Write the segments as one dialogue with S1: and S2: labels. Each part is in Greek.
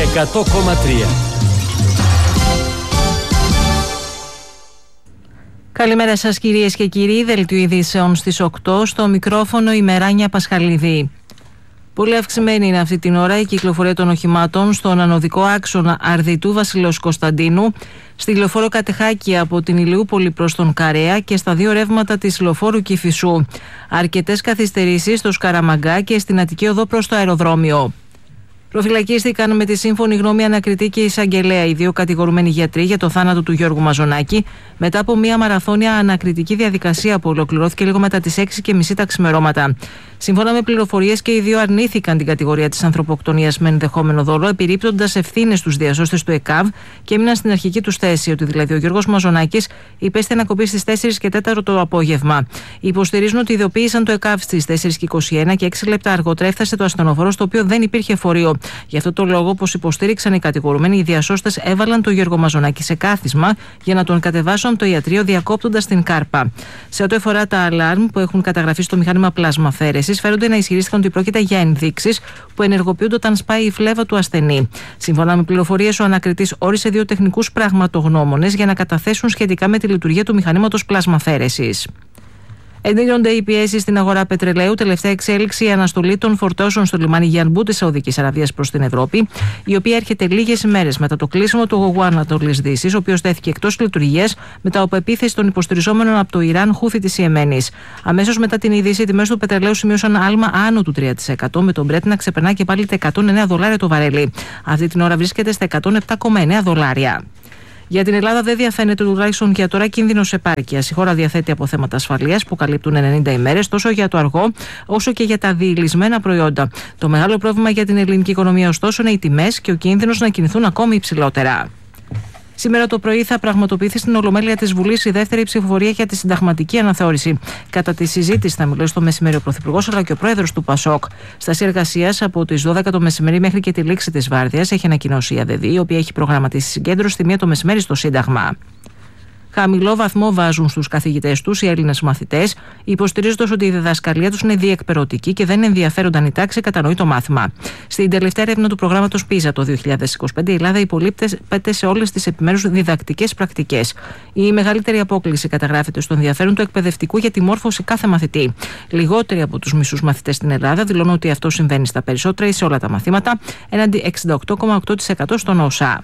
S1: 100,3.
S2: Καλημέρα σας κυρίες και κύριοι, δελτίο ειδήσεων στις 8, στο μικρόφωνο η Μεράνια Πασχαλίδη. Πολύ αυξημένη είναι αυτή την ώρα η κυκλοφορία των οχημάτων στον ανωδικό άξονα Αρδιτού Βασιλέως Κωνσταντίνου, στη λεωφόρο Κατεχάκη από την Ηλιούπολη προς τον Καρέα και στα δύο ρεύματα της λεωφόρου Κηφισού. Αρκετές καθυστερήσεις στο Σκαραμαγκά και στην Αττική Οδό προς το αεροδρόμιο. Προφυλακίστηκαν με τη σύμφωνη γνώμη ανακριτή και εισαγγελέα οι δύο κατηγορουμένοι γιατροί για το θάνατο του Γιώργου Μαζονάκη, μετά από μια μαραθώνια ανακριτική διαδικασία που ολοκληρώθηκε λίγο μετά τις 6:30 τα ξημερώματα. Σύμφωνα με πληροφορίες, και οι δύο αρνήθηκαν την κατηγορία της ανθρωποκτονίας με ενδεχόμενο δόλο, επιρρύπτοντας ευθύνες στους διασώστες του ΕΚΑΒ και έμειναν στην αρχική τους θέση, ότι δηλαδή ο Γιώργος Μαζονάκης υπέστη ανακοπή στις 4:04 το απόγευμα. Υποστηρίζουν ότι ειδοποίησαν το ΕΚΑΒ στις 4:21 και 6 λεπτά αργότερα έφτασε το ασθενοφόρο, στο οποίο δεν υπήρχε φορείο. Γι' αυτό το λόγο, όπως υποστήριξαν οι κατηγορουμένοι, οι διασώστες έβαλαν τον Γιώργο Μαζονάκη σε κάθισμα για να τον κατεβάσουν από το ιατρείο, διακόπτοντας την κάρπα. Σε ό,τι αφορά τα αλάρμ που έχουν καταγραφεί στο μηχάνημα πλασμαφαίρεσης, φέρονται να ισχυρίστηκαν ότι πρόκειται για ενδείξεις που ενεργοποιούνται όταν σπάει η φλέβα του ασθενή. Σύμφωνα με πληροφορίες, ο ανακριτής όρισε δύο τεχνικούς πραγματογνώμονες για να καταθέσουν σχετικά με τη λειτουργία του μηχανήματος πλασμαφαίρεσης. Εντείνονται οι πιέσεις στην αγορά πετρελαίου. Τελευταία εξέλιξη, η αναστολή των φορτώσεων στο λιμάνι Γιανμπού της Σαουδικής Αραβίας προς την Ευρώπη, η οποία έρχεται λίγες ημέρες μετά το κλείσιμο του αγωγού Ανατολής Δύσης, ο οποίος τέθηκε εκτός λειτουργίας μετά από επίθεση των υποστηριζόμενων από το Ιράν Χούθη της Ιεμένης. Αμέσως μετά την είδηση, οι τιμές του πετρελαίου σημείωσαν άλμα άνω του 3%, με τον Brent να ξεπερνά και πάλι τα $109 το βαρέλι. Αυτή την ώρα βρίσκεται στα $107,9. Για την Ελλάδα δεν διαφαίνεται τουλάχιστον για τώρα κίνδυνος επάρκειας. Η χώρα διαθέτει αποθέματα ασφαλείας που καλύπτουν 90 ημέρες τόσο για το αργό όσο και για τα διηλυσμένα προϊόντα. Το μεγάλο πρόβλημα για την ελληνική οικονομία, ωστόσο, είναι οι τιμές και ο κίνδυνος να κινηθούν ακόμη υψηλότερα. Σήμερα το πρωί θα πραγματοποιηθεί στην Ολομέλεια της Βουλής η δεύτερη ψηφοφορία για τη συνταγματική αναθεώρηση. Κατά τη συζήτηση θα μιλήσει το μεσημέρι ο Πρωθυπουργός αλλά και ο Πρόεδρος του ΠΑΣΟΚ. Στάση εργασίας από τις 12 το μεσημέρι μέχρι και τη λήξη της βάρδιας έχει ανακοινώσει η ΑΔΔ, η οποία έχει προγραμματίσει συγκέντρωση στη 1 το μεσημέρι στο Σύνταγμα. Χαμηλό βαθμό βάζουν στους καθηγητές τους οι Έλληνες μαθητές, υποστηρίζοντας ότι η διδασκαλία τους είναι διεκπερωτική και δεν ενδιαφέρονταν η τάξη, κατανοεί το μάθημα. Στην τελευταία έρευνα του προγράμματος PISA το 2025, η Ελλάδα υπολείπεται σε όλες τις επιμέρους διδακτικές πρακτικές. Η μεγαλύτερη απόκλιση καταγράφεται στο ενδιαφέρον του εκπαιδευτικού για τη μόρφωση κάθε μαθητή. Λιγότεροι από τους μισούς μαθητές στην Ελλάδα δηλώνουν ότι αυτό συμβαίνει στα περισσότερα ή σε όλα τα μαθήματα, έναντι 68,8% στον ΩΣΑ.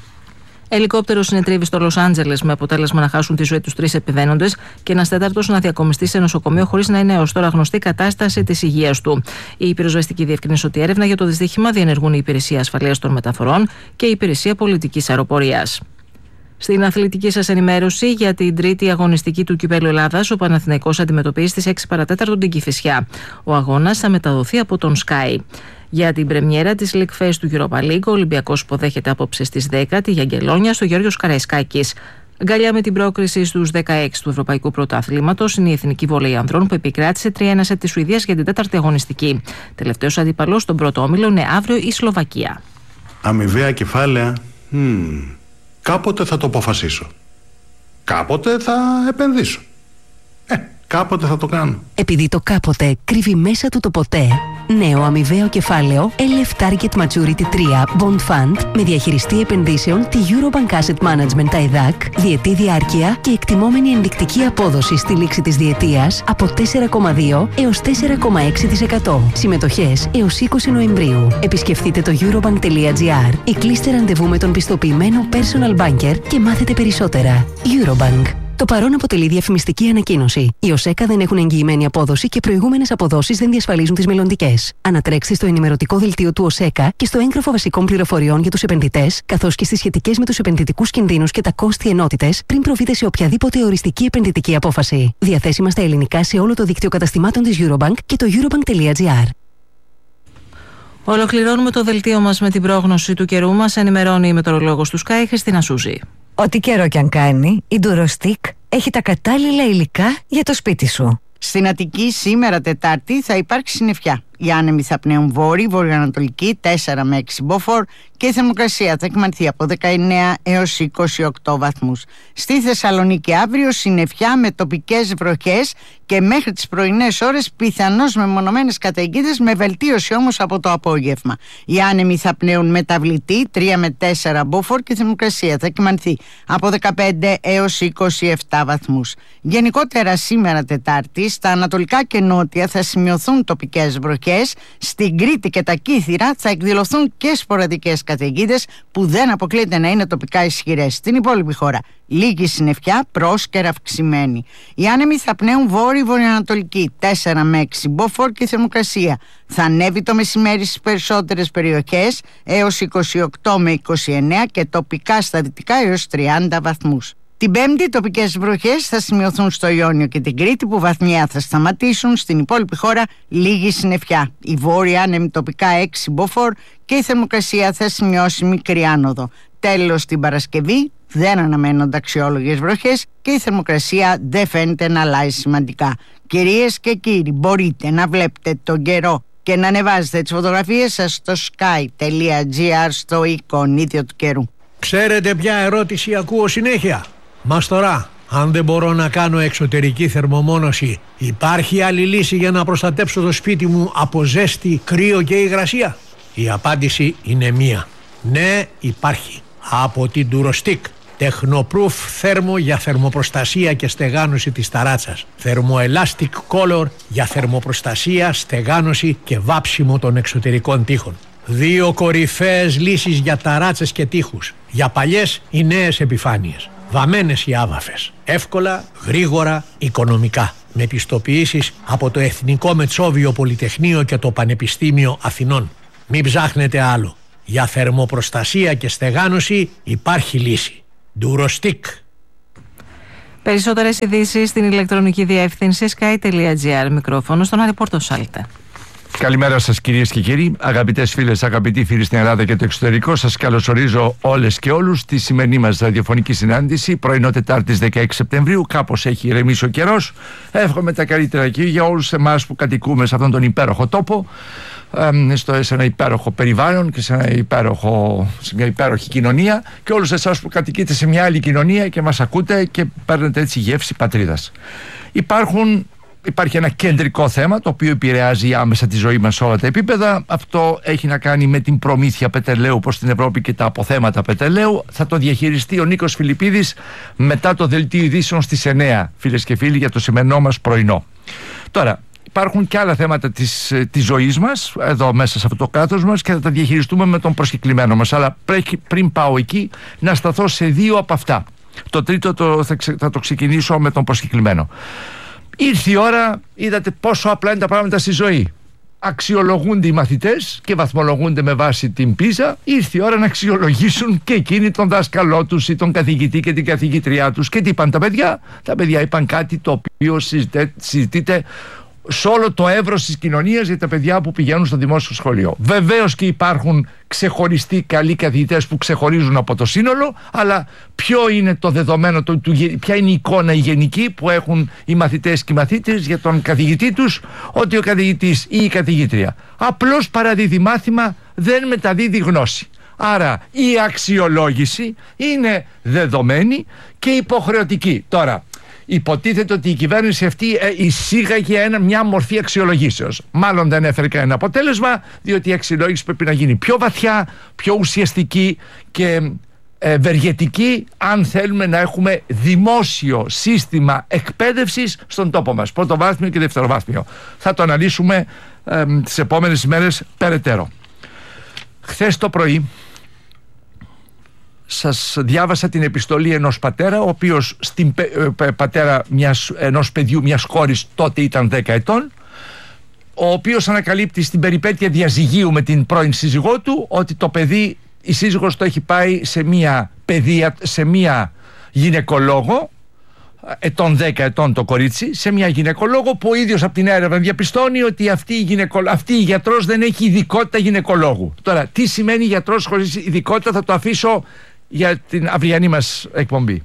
S2: Ελικόπτερο συνετρίβει στο Λος Άντζελες με αποτέλεσμα να χάσουν τη ζωή τους 3 επιβαίνοντες και ένας τέταρτος να διακομιστεί σε νοσοκομείο χωρίς να είναι έως τώρα γνωστή η κατάσταση της υγείας του. Η πυροσβεστική διευκρίνησε ότι έρευνα για το δυστύχημα διενεργούν η Υπηρεσία Ασφαλείας των Μεταφορών και η Υπηρεσία Πολιτικής Αεροπορίας. Στην αθλητική σας ενημέρωση, για την τρίτη αγωνιστική του Κυπέλλου Ελλάδας, ο Παναθηναϊκός αντιμετωπίζει στις 6 παρατέταρτο την Κηφισιά. Ο αγώνας θα μεταδοθεί από τον Sky. Για την πρεμιέρα της League Fest του Europa League, ο Ολυμπιακός υποδέχεται απόψε στις 10 τη Γιαγγελόνια στο Γιώργος Καραϊσκάκης. Αγκαλιά με την πρόκριση στους 16 του Ευρωπαϊκού Πρωταθλήματος είναι η Εθνική Βόλεϊ Ανδρών που επικράτησε 3-1 της Σουηδίας για την τέταρτη αγωνιστική. Τελευταίος αντίπαλος στον πρώτο όμιλο είναι αύριο η Σλοβακία.
S3: Αμοιβαία κεφάλαια. Κάποτε θα το αποφασίσω. Κάποτε θα επενδύσω. Κάποτε θα το κάνω.
S4: Επειδή το κάποτε κρύβει μέσα του το ποτέ. Νέο αμοιβαίο κεφάλαιο LF Target Maturity 3 Bond Fund με διαχειριστή επενδύσεων τη Eurobank Asset Management ΤΑΕΔΑΚ, διετή διάρκεια και εκτιμόμενη ενδεικτική απόδοση στη λήξη της διετίας από 4,2 έως 4,6%. Συμμετοχές έως 20 Νοεμβρίου. Επισκεφτείτε το eurobank.gr ή κλείστε ραντεβού με τον πιστοποιημένο personal banker και μάθετε περισσότερα. Eurobank. Το παρόν αποτελεί διαφημιστική ανακοίνωση. Οι ΟΣΕΚΑ δεν έχουν εγγυημένη απόδοση και προηγούμενες αποδόσεις δεν διασφαλίζουν τις μελλοντικές. Ανατρέξτε στο ενημερωτικό δελτίο του ΟΣΕΚΑ και στο έγγραφο βασικών πληροφοριών για τους επενδυτές, καθώς και στις σχετικές με τους επενδυτικούς κινδύνους και τα κόστη ενότητες, πριν προβείτε σε οποιαδήποτε οριστική επενδυτική απόφαση. Διαθέσιμα στα ελληνικά σε όλο το δίκτυο καταστημάτων της Eurobank και το eurobank.gr.
S2: Ολοκληρώνουμε το δελτίο μας με την πρόγνωση του καιρού. Μας ενημερώνει η μετεωρολόγος του Sky, Χριστίνα Σούζη.
S5: Ό,τι καιρό κι αν κάνει, η Durostic έχει τα κατάλληλα υλικά για το σπίτι σου.
S6: Στην Αττική σήμερα Τετάρτη θα υπάρξει συννεφιά.
S1: Οι άνεμοι θα πνέουν βόρειοι, βορειοανατολική 4 με 6 μποφόρ και η θερμοκρασία θα κυμανθεί από 19 έως 28 βαθμούς. Στη Θεσσαλονίκη αύριο συννεφιά με τοπικές βροχές και μέχρι τις πρωινές ώρες πιθανώς μεμονωμένες καταιγίδες, με βελτίωση όμως από το απόγευμα. Οι άνεμοι θα πνέουν μεταβλητή 3 με 4 μποφόρ και η θερμοκρασία θα κυμανθεί από 15 έως 27 βαθμούς. Γενικότερα σήμερα Τετάρτη στα ανατολικά και νότια θα σημειωθούν τοπικές βροχές. Στην Κρήτη και τα Κύθυρα θα εκδηλωθούν και σποραδικές καταιγίδες που δεν αποκλείεται να είναι τοπικά ισχυρές. Στην υπόλοιπη χώρα λίγη συννεφιά, πρόσκαιρα αυξημένη. Οι άνεμοι θα πνέουν βόρειο-βορειοανατολική 4 με 6 μποφόρ και η θερμοκρασία θα ανέβει το μεσημέρι στις περισσότερες περιοχές έως 28 με 29 και τοπικά στα δυτικά έως 30 βαθμούς. Την Πέμπτη τοπικές βροχές θα σημειωθούν στο Ιόνιο και την Κρήτη που βαθμιαία θα σταματήσουν. Στην υπόλοιπη χώρα λίγη συννεφιά. Η βόρεια άνεμη τοπικά 6 μποφόρ και η θερμοκρασία θα σημειώσει μικρή άνοδο. Τέλος, την Παρασκευή δεν αναμένονται αξιόλογες βροχές και η θερμοκρασία δεν φαίνεται να αλλάζει σημαντικά. Κυρίες και κύριοι, μπορείτε να βλέπετε τον καιρό και να ανεβάζετε τις φωτογραφίες σας στο sky.gr στο εικονίδιο του καιρού.
S6: Ξέρετε ποια ερώτηση ακούω συνέχεια? Μαστορά, αν δεν μπορώ να κάνω εξωτερική θερμομόνωση, υπάρχει άλλη λύση για να προστατέψω το σπίτι μου από ζέστη, κρύο και υγρασία? Η απάντηση είναι μία. Ναι, υπάρχει. Από την Durostick. Technoproof θέρμο για θερμοπροστασία και στεγάνωση της ταράτσας. Thermoelastic Color για θερμοπροστασία, στεγάνωση και βάψιμο των εξωτερικών τοίχων. 2 κορυφαίες λύσεις για ταράτσες και τοίχους. Για παλιές ή νέες επιφάνειες. Βαμμένες οι άβαφες. Εύκολα, γρήγορα, οικονομικά. Με πιστοποιήσεις από το Εθνικό Μετσόβιο Πολυτεχνείο και το Πανεπιστήμιο Αθηνών. Μην ψάχνετε άλλο. Για θερμοπροστασία και στεγάνωση υπάρχει λύση. Durostick.
S2: Περισσότερες ειδήσεις στην ηλεκτρονική διεύθυνση sky.gr. Μικρόφωνο στον Αριπόρτο Σάλτε.
S7: Καλημέρα σας κυρίες και κύριοι, αγαπητές φίλες, αγαπητοί φίλοι στην Ελλάδα και το εξωτερικό. Σας καλωσορίζω όλες και όλους στη σημερινή μας ραδιοφωνική συνάντηση, πρωινό Τετάρτης 16 Σεπτεμβρίου. Κάπως έχει ηρεμήσει ο καιρός. Εύχομαι τα καλύτερα εκεί για όλους εμάς που κατοικούμε σε αυτόν τον υπέροχο τόπο, σε ένα υπέροχο περιβάλλον και σε μια υπέροχη κοινωνία, και όλους εσάς που κατοικείτε σε μια άλλη κοινωνία και μας ακούτε και παίρνετε έτσι γεύση πατρίδας. Υπάρχει ένα κεντρικό θέμα το οποίο επηρεάζει άμεσα τη ζωή μας σε όλα τα επίπεδα. Αυτό έχει να κάνει με την προμήθεια πετρελαίου προς την Ευρώπη και τα αποθέματα πετρελαίου. Θα το διαχειριστεί ο Νίκος Φιλιππίδης μετά το δελτίο ειδήσεων στις 9, φίλες και φίλοι, για το σημερινό μας πρωινό. Τώρα, υπάρχουν και άλλα θέματα της ζωής μας εδώ μέσα σε αυτό το κράτος μας και θα τα διαχειριστούμε με τον προσκεκλημένο μας. Αλλά πριν πάω εκεί, να σταθώ σε 2 από αυτά. Το τρίτο θα το ξεκινήσω με τον προσκεκλημένο. Ήρθε η ώρα, είδατε πόσο απλά είναι τα πράγματα στη ζωή. Αξιολογούνται οι μαθητές και βαθμολογούνται με βάση την πίζα. Ήρθε η ώρα να αξιολογήσουν και εκείνοι τον δάσκαλό τους ή τον καθηγητή και την καθηγήτριά τους. Και τι είπαν τα παιδιά? Τα παιδιά είπαν κάτι το οποίο συζητείται σε όλο το εύρος της κοινωνίας για τα παιδιά που πηγαίνουν στο δημόσιο σχολείο. Βεβαίως και υπάρχουν ξεχωριστοί καλοί καθηγητές που ξεχωρίζουν από το σύνολο, αλλά ποιο είναι το δεδομένο, ποια είναι η εικόνα η γενική που έχουν οι μαθητές και οι μαθήτες για τον καθηγητή τους? Ότι ο καθηγητής ή η καθηγήτρια απλώς παραδίδει μάθημα, δεν μεταδίδει γνώση. Άρα η αξιολόγηση είναι δεδομένη και υποχρεωτική. Τώρα, υποτίθεται ότι η κυβέρνηση αυτή εισήγαγε μια μορφή αξιολογήσεως. Μάλλον δεν έφερε κανένα αποτέλεσμα, διότι η αξιολόγηση πρέπει να γίνει πιο βαθιά, πιο ουσιαστική και ευεργετική, αν θέλουμε να έχουμε δημόσιο σύστημα εκπαίδευσης στον τόπο μας, πρωτοβάθμιο και δευτεροβάθμιο. Θα το αναλύσουμε τις επόμενες ημέρες περαιτέρω. Χθες το πρωί σας διάβασα την επιστολή ενός πατέρα, ο οποίος πατέρα ενός παιδιού, μιας κόρης, τότε ήταν 10 ετών, ο οποίος ανακαλύπτει στην περιπέτεια διαζυγίου με την πρώην σύζυγό του ότι το παιδί, η σύζυγος το έχει πάει σε μια γυναικολόγο, ετών 10 ετών το κορίτσι, σε μια γυναικολόγο που ο ίδιος από την έρευνα διαπιστώνει ότι αυτή η γιατρός δεν έχει ειδικότητα γυναικολόγου. Τώρα, τι σημαίνει γιατρός χωρίς ειδικότητα θα το αφήσω για την αυριανή μας εκπομπή.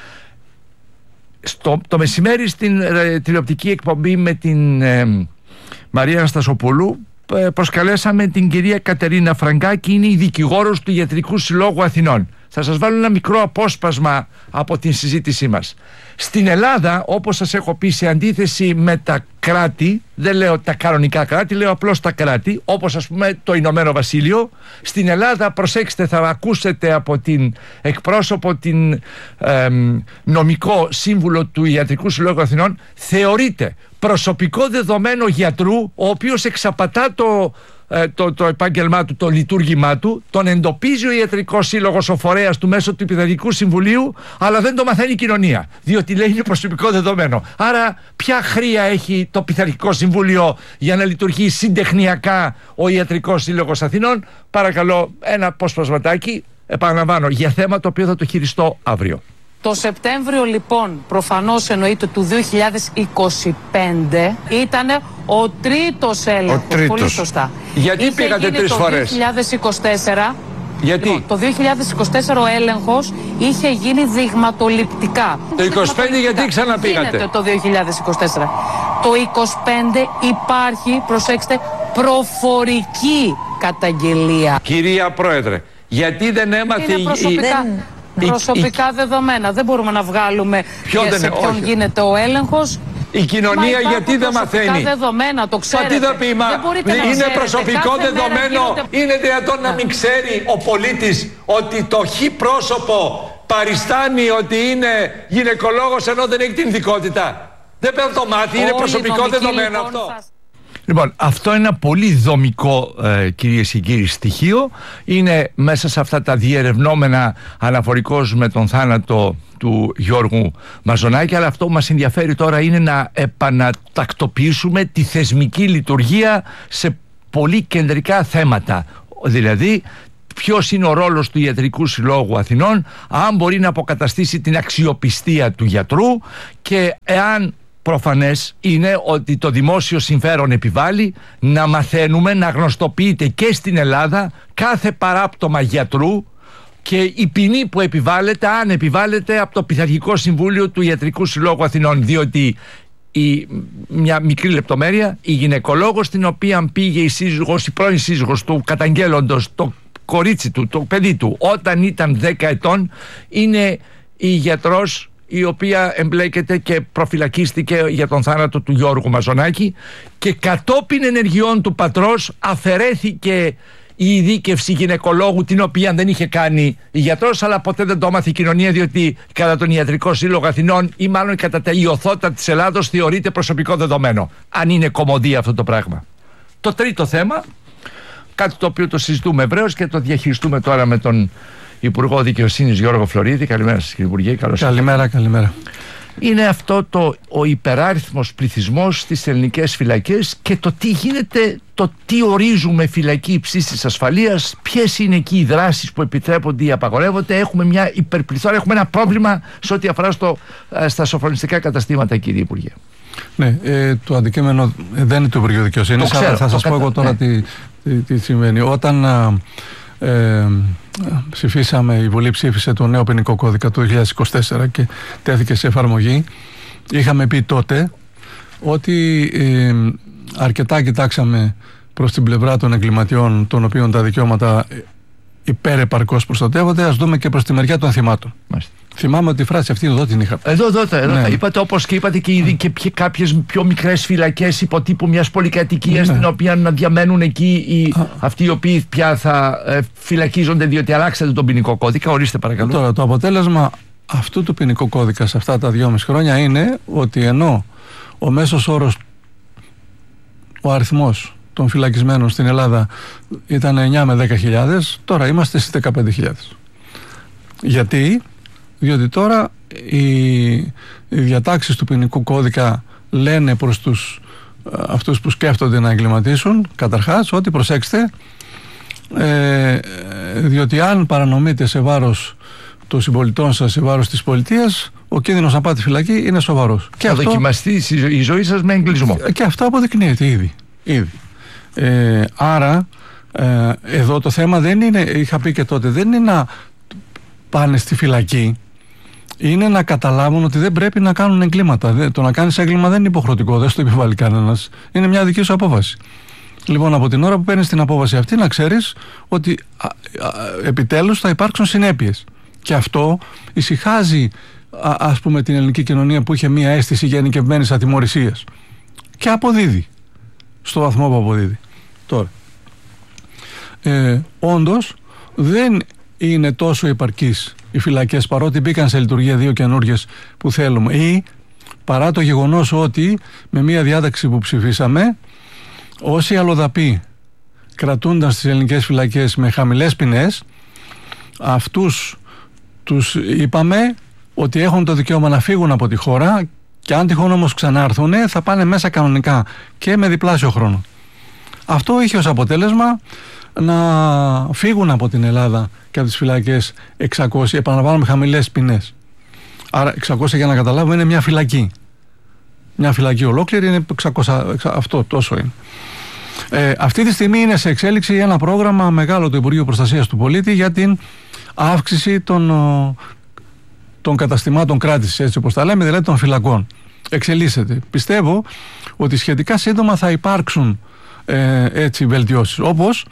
S7: Το μεσημέρι στην τηλεοπτική εκπομπή με την Μαρία Αναστασοπούλου προσκαλέσαμε την κυρία Κατερίνα Φραγκάκη, είναι η δικηγόρος του Ιατρικού Συλλόγου Αθηνών. Θα σας βάλω ένα μικρό απόσπασμα από την συζήτησή μας. Στην Ελλάδα, όπως σας έχω πει, σε αντίθεση με τα κράτη, δεν λέω τα κανονικά κράτη, λέω απλώς τα κράτη, όπως ας πούμε το Ηνωμένο Βασίλειο, στην Ελλάδα, προσέξτε, θα ακούσετε από την εκπρόσωπο, την νομικό σύμβουλο του Ιατρικού Συλλόγου Αθηνών, θεωρείται προσωπικό δεδομένο γιατρού, ο οποίος εξαπατά το επάγγελμά του, το λειτουργήμά του, τον εντοπίζει ο Ιατρικός Σύλλογος, ο φορέας του, μέσω του Πειθαρχικού Συμβουλίου, αλλά δεν το μαθαίνει η κοινωνία, διότι λέει είναι προσωπικό δεδομένο. Άρα ποια χρειά έχει το Πειθαρχικό Συμβούλιο για να λειτουργεί συντεχνιακά ο Ιατρικός Σύλλογος Αθηνών? Παρακαλώ ένα απόσπασματάκι, επαναλαμβάνω, για θέμα το οποίο θα το χειριστώ αύριο.
S8: Το Σεπτέμβριο λοιπόν, προφανώς εννοείται, του 2025 ήταν ο τρίτος έλεγχος. Πολύ σωστά.
S7: Γιατί πήγατε 3 φορές?
S8: Το 2024.
S7: Γιατί?
S8: Λοιπόν, το 2024 ο έλεγχος είχε γίνει δειγματοληπτικά.
S7: Το 2025 γιατί ξαναπήγατε?
S8: Γίνεται το 2024. Το 2025 υπάρχει, προσέξτε, προφορική καταγγελία.
S7: Κυρία Πρόεδρε, γιατί δεν έμαθε
S8: προσωπικά δεδομένα. Δεν μπορούμε να βγάλουμε σε ποιον γίνεται ο έλεγχος.
S7: Η κοινωνία γιατί δεν μαθαίνει?
S8: Προσωπικά δεδομένα, το ξέρετε.
S7: Τι θα πει, είναι προσωπικό δεδομένο? Είναι δυνατόν να μην ξέρει ο πολίτης ότι το χ πρόσωπο παριστάνει ότι είναι γυναικολόγος ενώ δεν έχει την ειδικότητα? Δεν παίρνει το μάτι, είναι προσωπικό δεδομένο αυτό. Λοιπόν, αυτό είναι ένα πολύ δομικό, κυρίες και κύριοι, στοιχείο. Είναι μέσα σε αυτά τα διερευνόμενα αναφορικώς με τον θάνατο του Γιώργου Μαζονάκη, αλλά αυτό που μας ενδιαφέρει τώρα είναι να επανατακτοποιήσουμε τη θεσμική λειτουργία σε πολύ κεντρικά θέματα. Δηλαδή, ποιος είναι ο ρόλος του Ιατρικού Συλλόγου Αθηνών, αν μπορεί να αποκαταστήσει την αξιοπιστία του γιατρού και εάν προφανές είναι ότι το δημόσιο συμφέρον επιβάλλει να μαθαίνουμε, να γνωστοποιείται και στην Ελλάδα κάθε παράπτωμα γιατρού και η ποινή που επιβάλλεται, αν επιβάλλεται, από το Πειθαρχικό Συμβούλιο του Ιατρικού Συλλόγου Αθηνών. Διότι μια μικρή λεπτομέρεια, η γυναικολόγος την οποία πήγε η πρώην σύζυγος του καταγγέλλοντος το κορίτσι του, το παιδί του, όταν ήταν 10 ετών, είναι η γιατρός η οποία εμπλέκεται και προφυλακίστηκε για τον θάνατο του Γιώργου Μαζονάκη, και κατόπιν ενεργειών του πατρός αφαιρέθηκε η ειδίκευση γυναικολόγου, την οποία δεν είχε κάνει η γιατρός, αλλά ποτέ δεν το έμαθε η κοινωνία, διότι κατά τον Ιατρικό Σύλλογο Αθηνών ή μάλλον κατά τα ιωθώτα της Ελλάδος θεωρείται προσωπικό δεδομένο, αν είναι κωμωδία αυτό το πράγμα. Το τρίτο θέμα, κάτι το οποίο το συζητούμε ευρέως και το διαχειριστούμε τώρα με τον Υπουργό Δικαιοσύνης Γιώργο Φλωρίδη. Καλημέρα σας, κύριε Υπουργέ.
S9: Καλημέρα.
S7: Είναι αυτό ο υπεράριθμος πληθυσμός στις ελληνικές φυλακές και το τι γίνεται, το τι ορίζουμε φυλακή υψής της ασφαλείας, ποιες είναι εκεί οι δράσεις που επιτρέπονται ή απαγορεύονται. Έχουμε μια υπερπληθώρα, έχουμε ένα πρόβλημα σε ό,τι αφορά στα σοφρονιστικά καταστήματα, κύριε Υπουργέ.
S9: Ναι, το αντικείμενο δεν είναι του Υπουργείου Δικαιοσύνης, αλλά θα σας πω εγώ τώρα τι συμβαίνει. Όταν ψηφίσαμε, η Βουλή ψήφισε το νέο ποινικό κώδικα του 2024 και τέθηκε σε εφαρμογή, είχαμε πει τότε ότι αρκετά κοιτάξαμε προς την πλευρά των εγκληματιών, των οποίων τα δικαιώματα υπερεπαρκώς προστατεύονται, ας δούμε και προς τη μεριά των θυμάτων. Μάλιστα. Θυμάμαι ότι η φράση αυτή εδώ την είχα.
S7: Εδώ ναι. Είπατε, όπως και είπατε και κάποιες πιο μικρές φυλακές υποτύπου μιας πολυκατοικίας, στην οποία να διαμένουν εκεί αυτοί οι οποίοι πια θα φυλακίζονται διότι αλλάξατε τον ποινικό κώδικα. Ορίστε παρακαλώ.
S9: Τώρα το αποτέλεσμα αυτού του ποινικού κώδικα σε αυτά τα 2,5 χρόνια είναι ότι ενώ ο μέσος όρος, ο αριθμός των φυλακισμένων στην Ελλάδα ήταν 9 με 10.000, τώρα είμαστε στις 15.000. Γιατί? Διότι τώρα οι διατάξεις του ποινικού κώδικα λένε προς αυτούς που σκέφτονται να εγκληματίσουν, καταρχάς, ότι προσέξτε, διότι αν παρανομείτε σε βάρος των συμπολιτών σας, σε βάρος της πολιτείας, ο κίνδυνος να πάτε φυλακή είναι σοβαρός.
S7: Και θα δοκιμαστεί η ζωή σας με εγκλισμό.
S9: Και αυτό αποδεικνύεται ήδη. Άρα εδώ το θέμα δεν είναι, είχα πει και τότε, δεν είναι να πάνε στη φυλακή, είναι να καταλάβουν ότι δεν πρέπει να κάνουν εγκλήματα. Το να κάνεις έγκλημα δεν είναι υποχρεωτικό, δεν στο επιβάλλει κανένας. Είναι μια δική σου απόφαση. Λοιπόν, από την ώρα που παίρνεις την απόφαση αυτή, να ξέρεις ότι επιτέλους θα υπάρξουν συνέπειες. Και αυτό ησυχάζει, ας πούμε, την ελληνική κοινωνία που είχε μία αίσθηση γενικευμένης ατιμωρησίας. Και αποδίδει, στο βαθμό που αποδίδει. Τώρα, όντως, δεν είναι τόσο επαρκείς οι φυλακές, παρότι μπήκαν σε λειτουργία 2 καινούργιες που θέλουμε, ή παρά το γεγονός ότι με μία διάταξη που ψηφίσαμε, όσοι αλλοδαποί κρατούνταν στις ελληνικές φυλακές με χαμηλές ποινές, αυτούς τους είπαμε ότι έχουν το δικαίωμα να φύγουν από τη χώρα, και αν τυχόν όμως ξανάρθουν θα πάνε μέσα κανονικά και με διπλάσιο χρόνο. Αυτό είχε ως αποτέλεσμα να φύγουν από την Ελλάδα και από τις φυλακές 600, επαναλαμβάνω, με χαμηλές ποινές. Άρα 600, για να καταλάβουμε, είναι μια φυλακή. Μια φυλακή ολόκληρη είναι 600, αυτό τόσο είναι. Αυτή τη στιγμή είναι σε εξέλιξη ένα πρόγραμμα μεγάλο του Υπουργείου Προστασίας του Πολίτη για την αύξηση των καταστημάτων κράτησης, έτσι όπως τα λέμε, δηλαδή των φυλακών. Εξελίσσεται. Πιστεύω ότι σχετικά σύντομα θα υπάρξουν έτσι βελτιώσεις. Όπως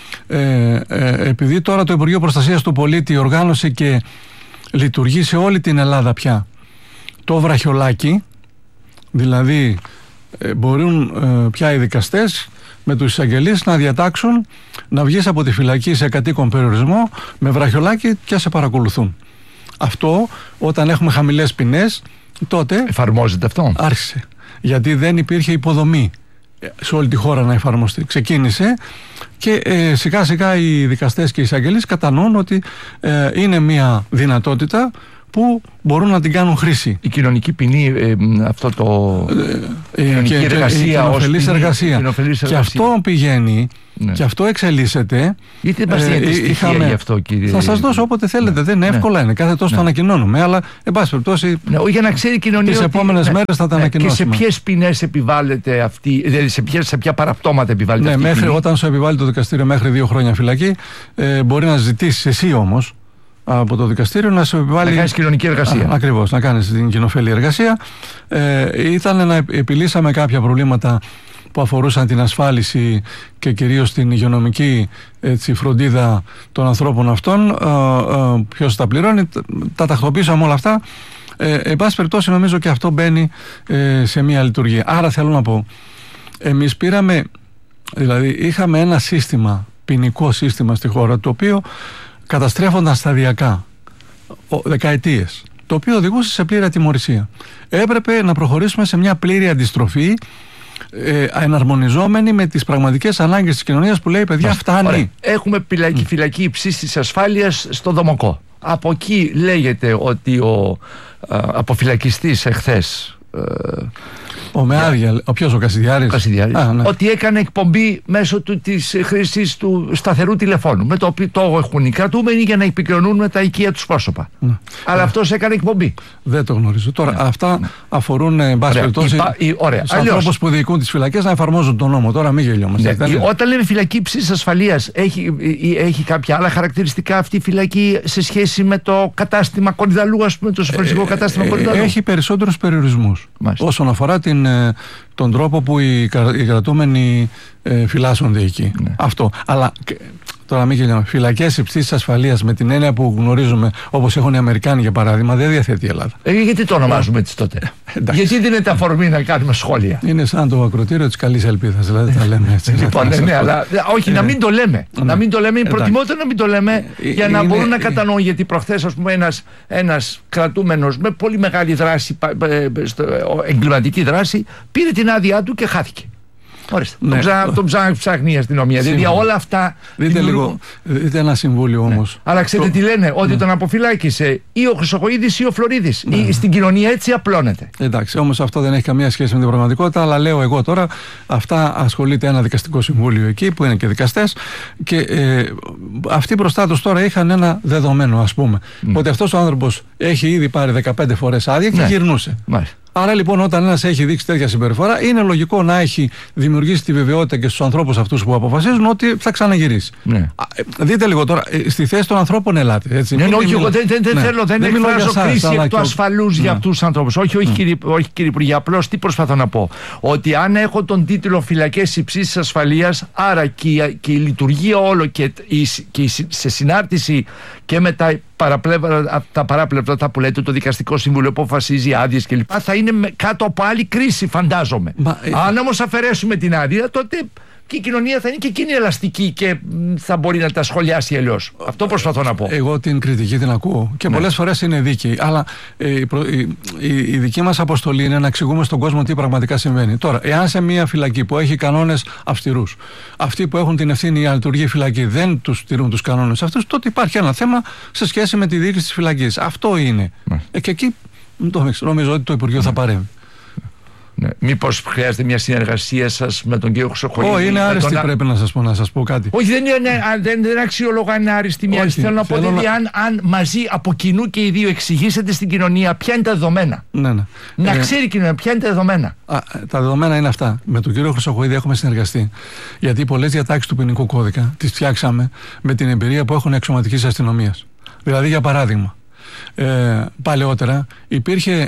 S9: επειδή τώρα το Υπουργείο Προστασίας του Πολίτη οργάνωσε και λειτουργεί σε όλη την Ελλάδα πια το βραχιολάκι, δηλαδή μπορούν πια οι δικαστές με τους εισαγγελείς να διατάξουν να βγεις από τη φυλακή σε κατοίκον περιορισμό με βραχιολάκι και σε παρακολουθούν. Αυτό, όταν έχουμε χαμηλές ποινές, τότε
S7: εφαρμόζεται αυτό.
S9: Άρχισε. Γιατί δεν υπήρχε υποδομή σε όλη τη χώρα να εφαρμοστεί. Ξεκίνησε και σιγά σιγά οι δικαστές και οι εισαγγελείς κατανοούν ότι είναι μια δυνατότητα που μπορούν να την κάνουν χρήση.
S7: Η κοινωνική ποινή, αυτό το κοινωνική εργασία,
S9: η κοινοφελής εργασία. Και αυτό πηγαίνει, ναι, και αυτό εξελίσσεται.
S7: Γιατί δεν μας δίνετε στοιχεία γι' αυτό, κύριε?
S9: Θα σας δώσω όποτε θέλετε, ναι, δεν είναι εύκολα, είναι κάθε τόσο, ναι, το ανακοινώνουμε, αλλά εν πάση περιπτώσει,
S7: ναι, για να ξέρει η κοινωνία,
S9: τις επόμενες, ναι, μέρες θα τα, ναι, ανακοινώσουμε.
S7: Και σε ποιες ποινές επιβάλλεται αυτή, δηλαδή σε ποια παραπτώματα επιβάλλεται, ναι, αυτή,
S9: μέχρι, όταν σου επιβάλλει το δικαστήριο μέχρι 2 χρόνια φυλακή, μπορεί να ζητήσεις εσύ όμως από το δικαστήριο να σου επιβάλλει.
S7: Να κάνεις κοινωνική εργασία.
S9: Ακριβώς, να κάνεις την κοινοφέλη εργασία. Ήταν να επιλύσαμε κάποια προβλήματα που αφορούσαν την ασφάλιση και κυρίως την υγειονομική, έτσι, φροντίδα των ανθρώπων αυτών. Ποιος τα πληρώνει, τα τακτοποίησαμε όλα αυτά. Εν πάση περιπτώσει, νομίζω και αυτό μπαίνει σε μια λειτουργία. Άρα θέλω να πω, εμείς πήραμε, δηλαδή είχαμε ένα σύστημα, ποινικό σύστημα στη χώρα, το οποίο καταστρέφονταν σταδιακά δεκαετίες, το οποίο οδηγούσε σε πλήρη ατιμωρησία. Έπρεπε να προχωρήσουμε σε μια πλήρη αντιστροφή, εναρμονιζόμενη με τις πραγματικές ανάγκες της κοινωνίας, που λέει, παιδιά, φτάνει.
S7: Ωραία. Έχουμε φυλακή υψής της ασφάλειας στο Δομοκό. Από εκεί λέγεται ότι ο αποφυλακιστής εχθές,
S9: ο Κασιδιάρης,
S7: ναι, ότι έκανε εκπομπή μέσω της χρήσης του σταθερού τηλεφώνου, με το οποίο το έχουν οι κρατούμενοι για να επικοινωνούν με τα οικεία τους πρόσωπα. Ναι. Αλλά αυτός έκανε εκπομπή.
S9: Δεν το γνωρίζω. Τώρα, αυτά αφορούν, εν πάση περιπτώσει, στους ανθρώπους που διοικούν τις φυλακές να εφαρμόζουν τον νόμο. Τώρα μην γελιόμαστε.
S7: Ναι. Όταν λέμε φυλακή υψής ασφαλείας, έχει κάποια άλλα χαρακτηριστικά αυτή η φυλακή σε σχέση με το κατάστημα Κορυδαλού, ας πούμε, το σοφρονιστικό κατάστημα Κορυδαλού?
S9: Έχει περισσότερους περιορισμούς όσον αφορά τον τρόπο που οι κρατούμενοι φυλάσσονται εκεί. Ναι. Αυτό. Αλλά τώρα μην γελάμε. Φυλακές υψής ασφαλείας με την έννοια που γνωρίζουμε, όπως έχουν οι Αμερικάνοι για παράδειγμα, δεν διαθέτει η Ελλάδα.
S7: Γιατί το ονομάζουμε έτσι τότε? Γιατί δίνεται αφορμή να κάνουμε σχόλια?
S9: Είναι σαν το ακροτήριο της καλής ελπίδας, δηλαδή τα λέμε έτσι.
S7: Λοιπόν, ναι, αλλά όχι, να μην το λέμε. Να μην το λέμε, είναι προτιμότερο να μην το λέμε, για να μπορούν να κατανοούν. Γιατί προχθές, ας πούμε, ένας κρατούμενος με πολύ μεγάλη δράση, εγκληματική δράση, πήρε την άδειά του και χάθηκε. Ναι. Τον ψάχνει η αστυνομία. Δηλαδή όλα αυτά.
S9: Δείτε ένα συμβούλιο όμως.
S7: Ναι. Αλλά ξέρετε τι λένε? Ότι τον αποφυλάκησε ή ο Χρυσοχοΐδης ή ο Φλωρίδης. Ναι. Στην κοινωνία έτσι απλώνεται.
S9: Εντάξει, όμως αυτό δεν έχει καμία σχέση με την πραγματικότητα. Αλλά λέω εγώ τώρα, αυτά ασχολείται ένα δικαστικό συμβούλιο εκεί, που είναι και δικαστές. Και αυτοί μπροστά τους τώρα είχαν ένα δεδομένο, ας πούμε. Ότι αυτός ο άνθρωπος έχει ήδη πάρει 15 φορές άδεια και γυρνούσε. Άρα λοιπόν, όταν ένας έχει δείξει τέτοια συμπεριφορά, είναι λογικό να έχει δημιουργήσει τη βεβαιότητα και στους ανθρώπους αυτούς που αποφασίζουν ότι θα ξαναγυρίσει. Ναι. Δείτε λίγο τώρα, στη θέση των ανθρώπων ελάτε. Έτσι.
S7: Ναι, όχι, εγώ δεν θέλω, δεν εκφράζω κρίση εκ του ασφαλούς για αυτούς τους ανθρώπους. Όχι, κύριε Υπουργέ, απλώς τι προσπαθώ να πω. Ότι αν έχω τον τίτλο φυλακές υψής ασφαλείας, άρα και η λειτουργία όλο και σε συνάρτηση και με τα παράπλευρα που λέτε, το Δικαστικό Συμβούλιο που αποφασίζει άδειες κλπ. Θα είναι κάτω από άλλη κρίση, φαντάζομαι. Αν όμως αφαιρέσουμε την άδεια, τότε και η κοινωνία θα είναι και εκείνη ελαστική και θα μπορεί να τα σχολιάσει αλλιώς. Αυτό προσπαθώ να πω.
S9: Εγώ την κριτική την ακούω και πολλές φορές είναι δίκαιη. Αλλά η δική μας αποστολή είναι να εξηγούμε στον κόσμο τι πραγματικά συμβαίνει. Τώρα, εάν σε μια φυλακή που έχει κανόνες αυστηρούς, αυτοί που έχουν την ευθύνη για να λειτουργεί η φυλακή δεν τους τηρούν τους κανόνες αυτούς, τότε υπάρχει ένα θέμα σε σχέση με τη διοίκηση της φυλακής. Αυτό είναι. Και εκεί νομίζω ότι το Υπουργείο θα παρέμβει.
S7: Ναι. Μήπως χρειάζεται μια συνεργασία σας με τον κύριο Χρυσοχοίδη?
S9: Όχι, είναι άριστη, πρέπει να σας πω κάτι.
S7: Όχι, δεν αξιολογώ αν είναι άριστη μια. Θέλω να πω ότι αν μαζί από κοινού και οι δύο εξηγήσετε στην κοινωνία ποια είναι τα δεδομένα.
S9: Ναι.
S7: Να ξέρει η κοινωνία ποια είναι τα δεδομένα.
S9: Τα δεδομένα είναι αυτά. Με τον κύριο Χρυσοχοίδη έχουμε συνεργαστεί. Γιατί πολλές διατάξεις του ποινικού κώδικα τις φτιάξαμε με την εμπειρία που έχουν εξωματικής αστυνομίας. Δηλαδή, για παράδειγμα, παλαιότερα υπήρχε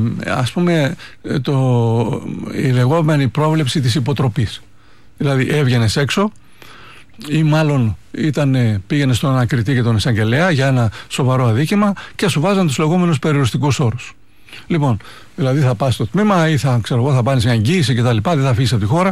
S9: η λεγόμενη πρόβλεψη της υποτροπής. Δηλαδή έβγαινες έξω ή μάλλον πήγαινε στον ανακριτή και τον εισαγγελέα για ένα σοβαρό αδίκημα και σου βάζαν τους λεγόμενους περιοριστικούς όρους. Λοιπόν, δηλαδή θα πας στο τμήμα ή θα πάρεις μια εγγύηση και τα λοιπά, δεν θα φύγεις από τη χώρα.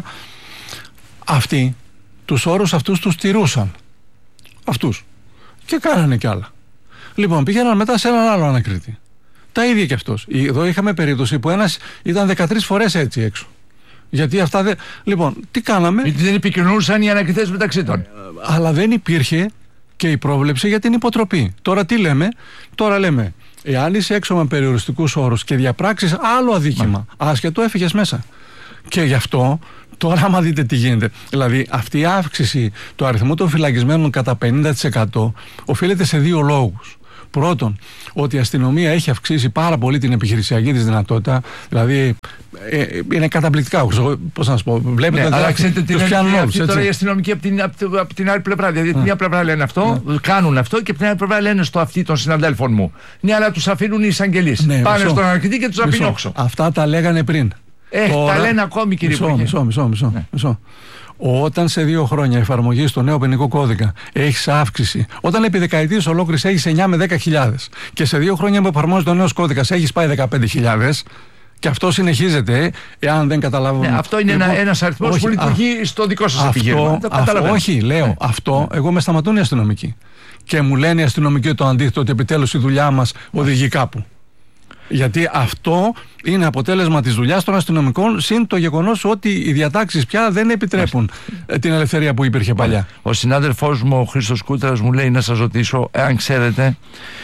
S9: Αυτοί τους όρους αυτούς τους τηρούσαν. Αυτούς. Και κάνανε κι άλλα. Λοιπόν, πήγαιναν μετά σε έναν άλλο ανακρίτη. Τα ίδια κι αυτός. Εδώ είχαμε περίπτωση που ένας ήταν 13 φορές έτσι έξω. Γιατί αυτά δεν. Λοιπόν, τι κάναμε.
S7: Γιατί δεν επικοινωνούσαν οι ανακριτές μεταξύ των.
S9: Αλλά δεν υπήρχε και η πρόβλεψη για την υποτροπή. Τώρα τι λέμε? Τώρα λέμε, εάν είσαι έξω με περιοριστικούς όρους και διαπράξεις άλλο αδίκημα, άσχετο, έφυγες μέσα. Και γι' αυτό. Τώρα, άμα δείτε τι γίνεται, δηλαδή αυτή η αύξηση του αριθμού των φυλακισμένων κατά 50% οφείλεται σε δύο λόγους. Πρώτον, ότι η αστυνομία έχει αυξήσει πάρα πολύ την επιχειρησιακή της δυνατότητα, δηλαδή είναι καταπληκτικά. Πώς να σας πω, βλέπετε,
S7: αλλά ξέρετε τι είναι τώρα οι αστυνομικοί από την άλλη πλευρά. Δηλαδή, την μια πλευρά λένε αυτό, κάνουν αυτό και από την άλλη πλευρά λένε στο αυτί των συναδέλφων μου. Ναι, αλλά τους αφήνουν οι εισαγγελείς. Πάνε στον ανακριτή και τους αφήνουν όξο.
S9: Αυτά τα λέγανε πριν.
S7: Τώρα, τα λένε ακόμη, κύριε Υπουργέ.
S9: Μισό. Όταν σε 2 χρόνια εφαρμογή στο νέο ποινικό κώδικα έχεις αύξηση, όταν επί δεκαετίες ολόκληρης έχεις 9 με 10.000 και σε 2 χρόνια που εφαρμόζει το νέο κώδικας έχεις πάει 15.000 και αυτό συνεχίζεται, εάν δεν καταλάβουμε.
S7: Ναι, αυτό είναι ένας αριθμός που λειτουργεί στο δικό σας επιχείρημα.
S9: Όχι, λέω, αυτό εγώ με σταματούν οι αστυνομικοί. Και μου λένε οι αστυνομικοί το αντίθετο, ότι επιτέλους η δουλειά μας οδηγεί κάπου. Γιατί αυτό είναι αποτέλεσμα της δουλειάς των αστυνομικών, συν το γεγονός ότι οι διατάξεις πια δεν επιτρέπουν την ελευθερία που υπήρχε παλιά.
S7: Ο συνάδελφός μου, ο Χρήστος Κούτρας, μου λέει να σας ρωτήσω, εάν ξέρετε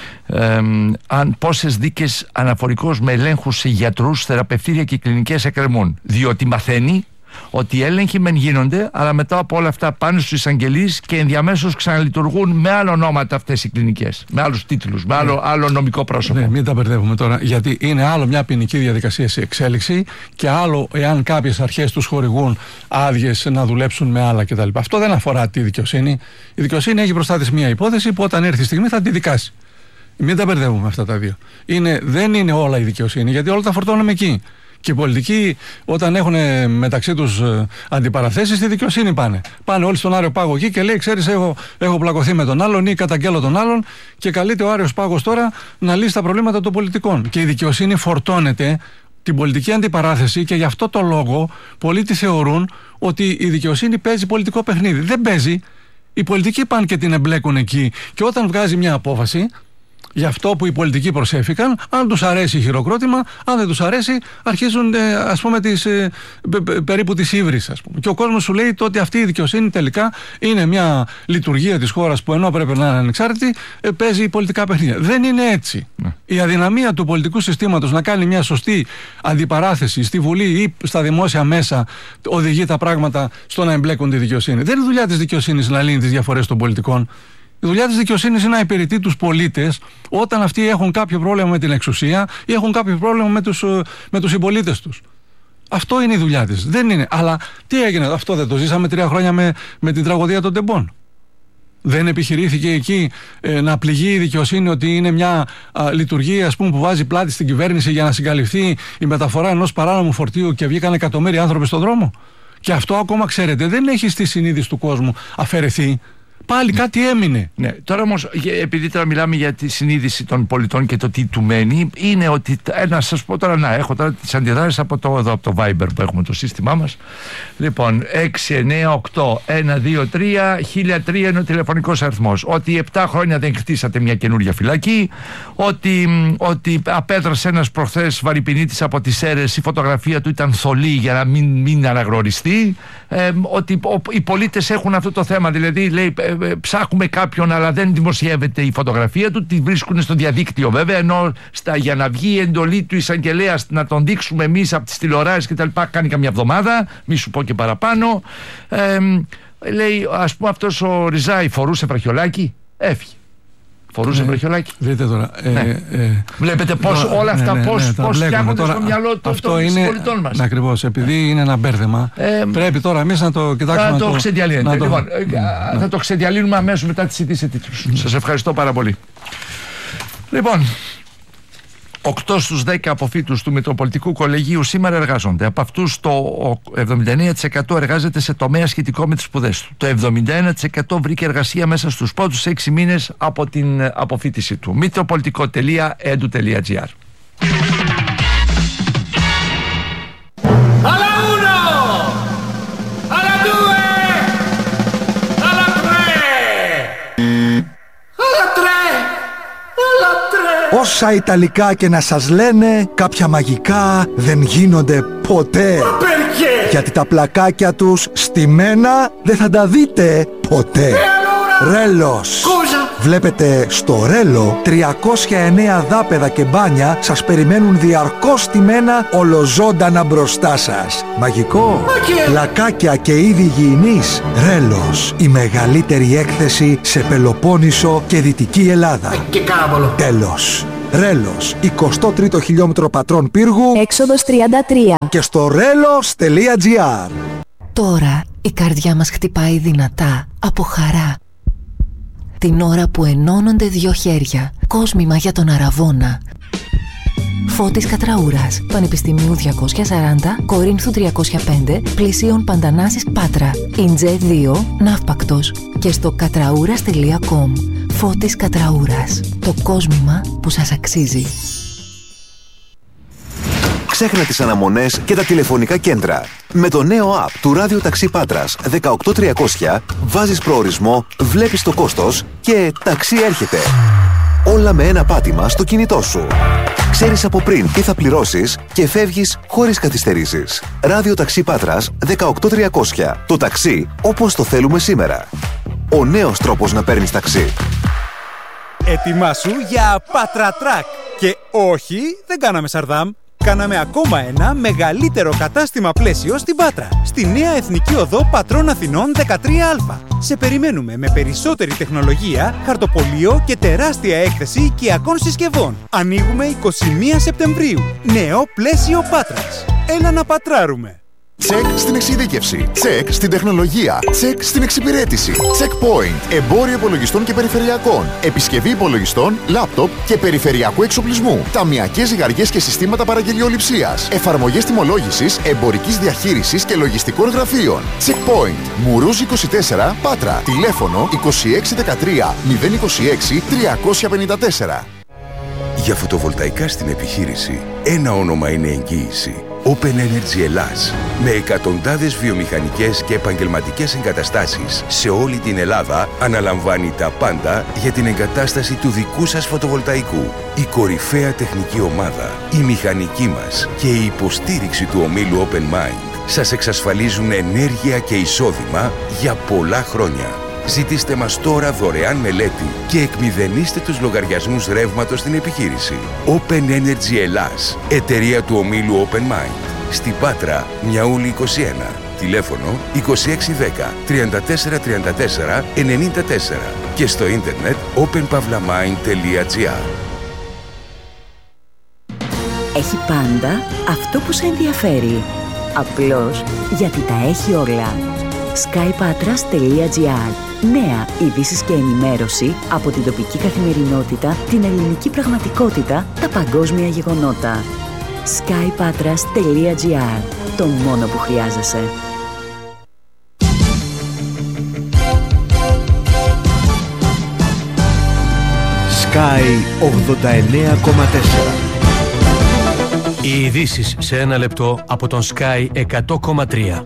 S7: αν πόσες δίκες αναφορικώς με ελέγχους σε γιατρούς, θεραπευτήρια και κλινικές εκκρεμούν. Διότι μαθαίνει ότι οι έλεγχοι μεν γίνονται, αλλά μετά από όλα αυτά πάνε στους εισαγγελείς και ενδιαμέσως ξαναλειτουργούν με άλλα ονόματα αυτές οι κλινικές, με άλλους τίτλους, με άλλο νομικό πρόσωπο.
S9: Ναι, μην τα μπερδεύουμε τώρα, γιατί είναι άλλο μια ποινική διαδικασία σε εξέλιξη και άλλο εάν κάποιες αρχές τους χορηγούν άδειες να δουλέψουν με άλλα κτλ. Αυτό δεν αφορά τη δικαιοσύνη. Η δικαιοσύνη έχει μπροστά της μια υπόθεση που όταν έρθει η στιγμή θα τη δικάσει. Μην τα μπερδεύουμε αυτά τα δύο. Δεν είναι όλα η δικαιοσύνη, γιατί όλα τα φορτώνουμε εκεί. Και οι πολιτικοί, όταν έχουν μεταξύ τους αντιπαραθέσεις, στη δικαιοσύνη πάνε. Πάνε όλοι στον Άριο Πάγο εκεί και λέει: ξέρεις, έχω πλακωθεί με τον άλλον ή καταγγέλλω τον άλλον, και καλείται ο Άριος Πάγος τώρα να λύσει τα προβλήματα των πολιτικών. Και η δικαιοσύνη φορτώνεται την πολιτική αντιπαράθεση, και γι' αυτό το λόγο πολλοί τη θεωρούν ότι η δικαιοσύνη παίζει πολιτικό παιχνίδι. Δεν παίζει. Οι πολιτικοί πάνε και την εμπλέκουν εκεί. Και όταν βγάζει μια απόφαση, για αυτό που οι πολιτικοί προσέφηκαν, αν τους αρέσει χειροκρότημα, αν δεν τους αρέσει, αρχίζουν ας πούμε περίπου τις ύβρις, ας πούμε. Και ο κόσμος σου λέει ότι αυτή η δικαιοσύνη τελικά είναι μια λειτουργία της χώρας που ενώ πρέπει να είναι ανεξάρτητη, παίζει πολιτικά παιχνίδια. Δεν είναι έτσι. Η αδυναμία του πολιτικού συστήματος να κάνει μια σωστή αντιπαράθεση στη Βουλή ή στα δημόσια μέσα οδηγεί τα πράγματα στο να εμπλέκουν τη δικαιοσύνη. Δεν είναι δουλειά της δικαιοσύνης να λύνει τις διαφορές των πολιτικών. Η δουλειά της δικαιοσύνης είναι να υπηρετεί τους πολίτες όταν αυτοί έχουν κάποιο πρόβλημα με την εξουσία ή έχουν κάποιο πρόβλημα με τους συμπολίτες τους. Αυτό είναι η δουλειά της. Δεν είναι. Αλλά τι έγινε, αυτό δεν το ζήσαμε 3 χρόνια με την τραγωδία των τεμπών. Δεν επιχειρήθηκε εκεί να πληγεί η δικαιοσύνη ότι είναι μια λειτουργία, ας πούμε, που βάζει πλάτη στην κυβέρνηση για να συγκαλυφθεί η μεταφορά ενός παράνομου φορτίου και βγήκαν εκατομμύρια άνθρωποι στον δρόμο. Και αυτό ακόμα, ξέρετε, δεν έχει στη συνείδηση του κόσμου αφαιρεθεί. Πάλι κάτι έμεινε.
S7: Ναι, τώρα όμως, επειδή τώρα μιλάμε για τη συνείδηση των πολιτών και το τι του μένει, είναι ότι, να σας πω τώρα, έχω τώρα τις αντιδράσεις από το Viber που έχουμε το σύστημά μας. Λοιπόν, 698-123-1003 είναι ο τηλεφωνικός αριθμός. Ότι 7 χρόνια δεν χτίσατε μια καινούργια φυλακή, ότι απέδρασε ένας προχθές βαρυπινίτης από τις Σέρρες, η φωτογραφία του ήταν θολή για να μην αναγνωριστεί, ότι οι πολίτες έχουν αυτό το θέμα, δηλαδή λέει ψάχνουμε κάποιον αλλά δεν δημοσιεύεται η φωτογραφία του, τη βρίσκουν στο διαδίκτυο βέβαια, ενώ για να βγει η εντολή του εισαγγελέα να τον δείξουμε εμείς από τις τηλεοράσεις και τα λοιπά κάνει καμιά εβδομάδα, μη σου πω και παραπάνω. Λέει, ας πούμε, αυτός ο Ριζάη φορούσε βραχιολάκι, έφυγε. Φορούσε βραχιολάκι.
S9: Δείτε τώρα.
S7: Βλέπετε πώς όλα αυτά πώς φτιάχνονται στο μυαλό των συμπολιτών μας.
S9: Ακριβώς, επειδή είναι ένα μπέρδεμα, πρέπει τώρα εμείς να το κοιτάξουμε.
S7: Θα το ξεδιαλύνουμε. Λοιπόν, θα το ξεδιαλύνουμε αμέσως μετά τις ειδήσεις τίτλους. Σας ευχαριστώ πάρα πολύ. Λοιπόν, 8 στους 10 αποφύτους του Μητροπολιτικού Κολεγίου σήμερα εργάζονται. Από αυτούς το 79% εργάζεται σε τομέα σχετικό με τις σπουδές του. Το 71% βρήκε εργασία μέσα στους πρώτους 6 μήνες από την αποφύτιση του. Mitropolitico.edu.gr.
S10: Όσα Ιταλικά και να σας λένε, κάποια μαγικά δεν γίνονται ποτέ. Γιατί τα πλακάκια τους στημένα δεν θα τα δείτε ποτέ. Ρέλος. Βλέπετε, στο Ρέλο 309 δάπεδα και μπάνια σας περιμένουν διαρκώς στημένα ολοζώντανα μπροστά σας. Μαγικό. Πλακάκια και είδη υγιεινής. Ρέλος. Η μεγαλύτερη έκθεση σε Πελοπόννησο και Δυτική Ελλάδα. Τέλος. Ρέλος, 23ο χιλιόμετρο Πατρών Πύργου,
S11: έξοδος 33.
S10: Και στο relos.gr.
S4: Τώρα η καρδιά μας χτυπάει δυνατά από χαρά. Την ώρα που ενώνονται 2 χέρια, κόσμημα για τον Αραβώνα. Φώτης Κατραούρας, Πανεπιστημίου 240, Κορίνθου 305, Πλησίων Παντανάσης Πάτρα, Ιντζέ 2, Ναύπακτος και στο κατραούρας.com. Φώτης Κατραούρας, το κόσμημα που σας αξίζει.
S12: Ξέχνα τις αναμονές και τα τηλεφωνικά κέντρα. Με το νέο app του Ράδιο Ταξί Πάτρας 18300 βάζεις προορισμό, βλέπεις το κόστος και ταξί έρχεται. Όλα με ένα πάτημα στο κινητό σου. Ξέρεις από πριν τι θα πληρώσεις και φεύγεις χωρίς καθυστερήσεις. Ράδιο Ταξί Πάτρας 18300. Το ταξί όπως το θέλουμε σήμερα. Ο νέος τρόπος να παίρνεις ταξί.
S13: Ετοιμάσου για Πατρατράκ. Και όχι, δεν κάναμε Σαρδάμ. Κάναμε ακόμα ένα μεγαλύτερο κατάστημα πλαίσιο στην Πάτρα. Στη νέα Εθνική Οδό Πατρών Αθηνών 13α. Σε περιμένουμε με περισσότερη τεχνολογία, χαρτοπολείο και τεράστια έκθεση οικιακών συσκευών. Ανοίγουμε 21 Σεπτεμβρίου. Νέο πλαίσιο Πάτρας. Έλα να πατράρουμε.
S14: Τσεκ στην εξειδίκευση. Τσεκ στην τεχνολογία. Τσεκ στην εξυπηρέτηση. Checkpoint. Εμπόριο υπολογιστών και περιφερειακών. Επισκευή υπολογιστών, λάπτοπ και περιφερειακού εξοπλισμού. Ταμιακές ζυγαριές και συστήματα παραγγελιοληψίας. Εφαρμογές τιμολόγησης, εμπορικής διαχείρισης και λογιστικών γραφείων. Checkpoint. Μουρούζ 24, Πάτρα. Τηλέφωνο 2613 026 354.
S15: Για φωτοβολταϊκά στην επιχείρηση, ένα όνομα είναι εγγύηση. Open Energy Ελλάς. Με εκατοντάδες βιομηχανικές και επαγγελματικές εγκαταστάσεις σε όλη την Ελλάδα, αναλαμβάνει τα πάντα για την εγκατάσταση του δικού σας φωτοβολταϊκού. Η κορυφαία τεχνική ομάδα, η μηχανική μας και η υποστήριξη του ομίλου Open Mind σας εξασφαλίζουν ενέργεια και εισόδημα για πολλά χρόνια. Ζητήστε μας τώρα δωρεάν μελέτη και εκμηδενίστε τους λογαριασμούς ρεύματος στην επιχείρηση. Open Energy Ελλάς, εταιρεία του ομίλου Open Mind. Στην Πάτρα, Μιαούλη 21, τηλέφωνο 2610 3434 94 και στο ίντερνετ openpavlamind.gr.
S11: Έχει πάντα αυτό που σε ενδιαφέρει. Απλώς γιατί τα έχει όλα. skypatras.gr. Νέα ειδήσεις και ενημέρωση από την τοπική καθημερινότητα, την ελληνική πραγματικότητα, τα παγκόσμια γεγονότα. skypatras.gr. Το μόνο που χρειάζεσαι.
S16: Sky 89,4. Οι ειδήσεις σε ένα λεπτό από τον Sky 100,3.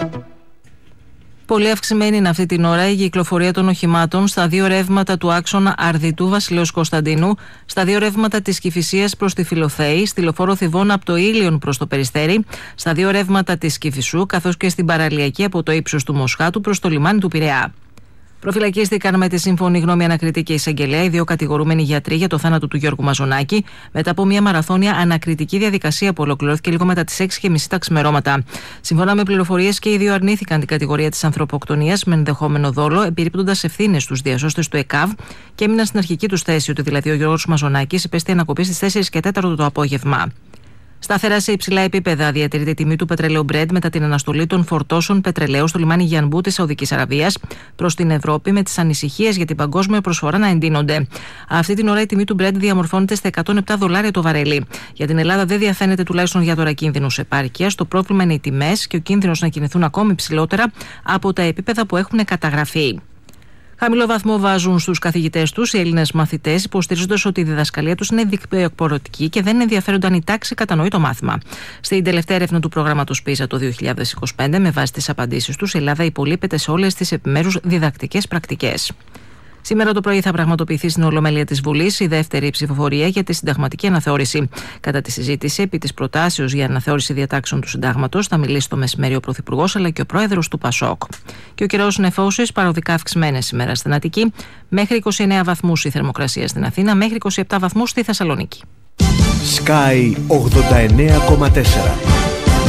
S2: Πολύ αυξημένη είναι αυτή την ώρα η κυκλοφορία των οχημάτων στα δύο ρεύματα του άξονα Αρδιτού Βασιλέως Κωνσταντίνου, στα δύο ρεύματα της Κηφισίας προς τη Φιλοθέη, στη λεωφόρο Θηβών από το Ήλιον προς το Περιστέρι, στα δύο ρεύματα της Κηφισού, καθώς και στην παραλιακή από το ύψος του Μοσχάτου προς το λιμάνι του Πειραιά. Προφυλακίστηκαν με τη σύμφωνη γνώμη ανακριτή και εισαγγελέα οι δύο κατηγορούμενοι γιατροί για το θάνατο του Γιώργου Μαζονάκη, μετά από μια μαραθώνια ανακριτική διαδικασία που ολοκληρώθηκε λίγο μετά τις 6:30 τα ξημερώματα. Σύμφωνα με πληροφορίες, και οι δύο αρνήθηκαν την κατηγορία της ανθρωποκτονίας με ενδεχόμενο δόλο, επιρρύπτοντας ευθύνες στους διασώστες του ΕΚΑΒ και έμειναν στην αρχική του θέση ότι δηλαδή ο Γιώργος Μαζονάκης υπέστη ανακοπή στις 4:04 το απόγευμα. Σταθερά σε υψηλά επίπεδα διατηρείται η τιμή του πετρελαίου Brent μετά την αναστολή των φορτώσεων πετρελαίου στο λιμάνι Γιανμπού της Σαουδικής Αραβίας προς την Ευρώπη, με τις ανησυχίες για την παγκόσμια προσφορά να εντείνονται. Αυτή την ώρα η τιμή του Brent διαμορφώνεται στα $107 το βαρέλι. Για την Ελλάδα δεν διαφαίνεται τουλάχιστον για τώρα κίνδυνος επάρκειας. Το πρόβλημα είναι οι τιμές και ο κίνδυνος να κινηθούν ακόμη ψηλότερα από τα επίπεδα που έχουν καταγραφεί. Χαμηλό βαθμό βάζουν στους καθηγητές τους οι Έλληνες μαθητές, υποστηρίζοντας ότι η διδασκαλία τους είναι διεκποροτική και δεν ενδιαφέρονταν η τάξη κατανοεί το μάθημα. Στην τελευταία έρευνα του προγράμματος PISA το 2025, με βάση τις απαντήσεις τους, η Ελλάδα υπολείπεται σε όλες τις επιμέρους διδακτικές πρακτικές. Σήμερα το πρωί θα πραγματοποιηθεί στην Ολομέλεια της Βουλής η δεύτερη ψηφοφορία για τη συνταγματική αναθεώρηση. Κατά τη συζήτηση επί της προτάσεως για αναθεώρηση διατάξεων του Συντάγματος θα μιλήσει το μεσημέρι ο Πρωθυπουργός αλλά και ο Πρόεδρος του ΠΑΣΟΚ. Και ο καιρός νεφώσεις παροδικά αυξημένες σήμερα στην Αττική, μέχρι 29 βαθμούς η θερμοκρασία στην Αθήνα, μέχρι 27 βαθμούς στη Θεσσαλονίκη.
S16: Sky 89,4.